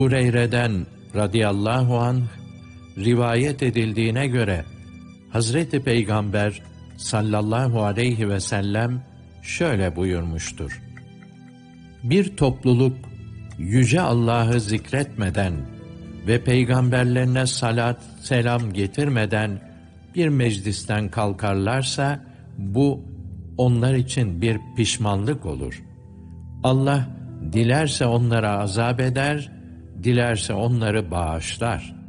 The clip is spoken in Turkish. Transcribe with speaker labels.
Speaker 1: Hureyre'den radıyallahu anh rivayet edildiğine göre Hazreti Peygamber sallallahu aleyhi ve sellem şöyle buyurmuştur: Bir topluluk yüce Allah'ı zikretmeden ve peygamberlerine salat selam getirmeden bir meclisten kalkarlarsa bu onlar için bir pişmanlık olur. Allah dilerse onlara azap eder, dilerse onları bağışlar.